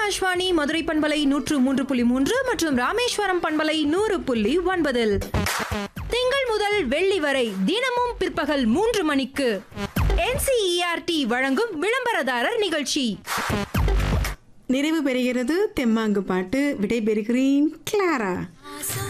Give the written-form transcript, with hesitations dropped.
ஆகாஷ்வாணி மதுரை பண்பலை 103.3 மற்றும் ராமேஸ்வரம் பண்பலை 100.9 திங்கள் முதல் வெள்ளி வரை தினமும் பிற்பகல் 3 மணிக்கு NCERT வழங்கும் விளம்பரதாரர் நிகழ்ச்சி. நிறைவு பெறுகிறது தெம்மாங்கு பாட்டு. விடைபெறுகிறேன் கிளாரா.